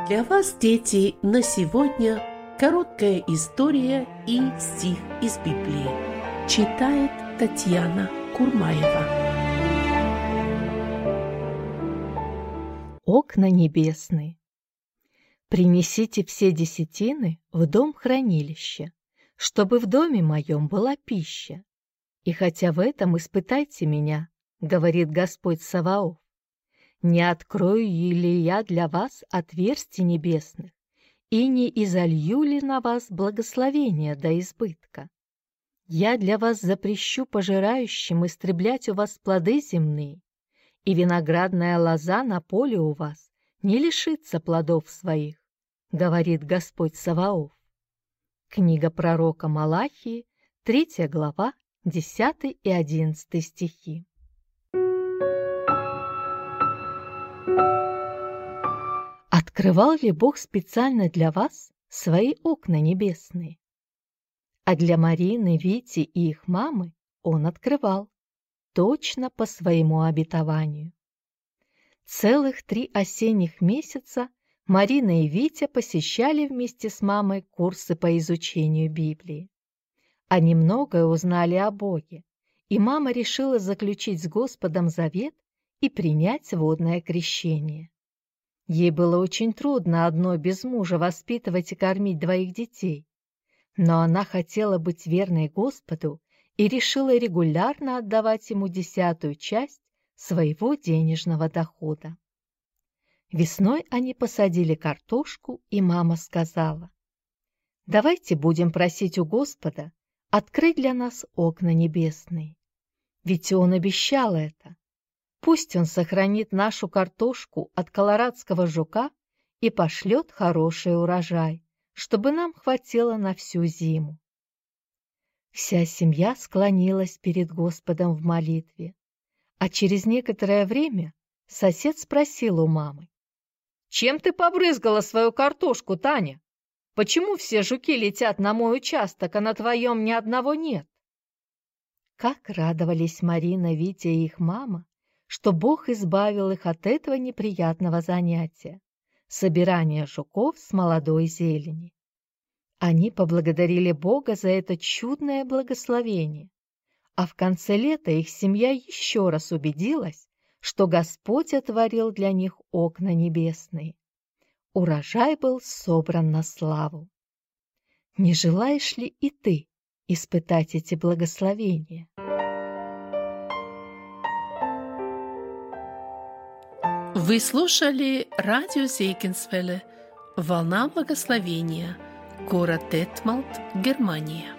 Для вас, дети, на сегодня короткая история и стих из Библии. Читает Татьяна Курмаева. Окна небесные. Принесите все десятины в дом хранилища, чтобы в доме моем была пища. И хотя в этом испытайте меня, говорит Господь Саваоф, не открою ли я для вас отверстий небесных, и не изолью ли на вас благословения до избытка? Я для вас запрещу пожирающим истреблять у вас плоды земные, и виноградная лоза на поле у вас не лишится плодов своих, говорит Господь Саваоф. Книга пророка Малахии, 3 глава, 10 и 11 стихи. Открывал ли Бог специально для вас свои окна небесные? А для Марины, Вити и их мамы Он открывал, точно по своему обетованию. Целых 3 осенних месяца Марина и Витя посещали вместе с мамой курсы по изучению Библии. Они многое узнали о Боге, и мама решила заключить с Господом завет и принять водное крещение. Ей было очень трудно одной без мужа воспитывать и кормить 2 детей, но она хотела быть верной Господу и решила регулярно отдавать ему 10-ю часть своего денежного дохода. Весной они посадили картошку, и мама сказала: «Давайте будем просить у Господа открыть для нас окна небесные. Ведь Он обещал это. Пусть Он сохранит нашу картошку от колорадского жука и пошлет хороший урожай, чтобы нам хватило на всю зиму». Вся семья склонилась перед Господом в молитве, а через некоторое время сосед спросил у мамы: «Чем ты побрызгала свою картошку, Таня? Почему все жуки летят на мой участок, а на твоем ни одного нет?» Как радовались Марина, Витя и их мама, что Бог избавил их от этого неприятного занятия – собирания жуков с молодой зелени. Они поблагодарили Бога за это чудное благословение, а в конце лета их семья еще раз убедилась, что Господь отворил для них окна небесные. Урожай был собран на славу. Не желаешь ли и ты испытать эти благословения? Вы слушали радио Зегенсвелле «Волна благословения», город Детмалт, Германия.